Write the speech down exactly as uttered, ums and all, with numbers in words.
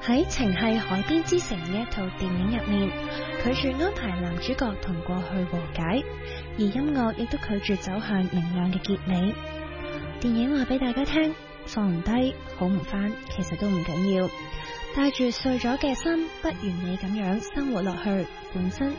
喺情係海邊之城呢一套電影入面，拒絕安排男主角同過去和解，而音樂亦都拒絕走向明亮嘅結尾。電影話俾大家聽，放唔低，好唔翻，其實都唔緊要，帶住碎咗嘅心，不完美咁樣生活落去，本身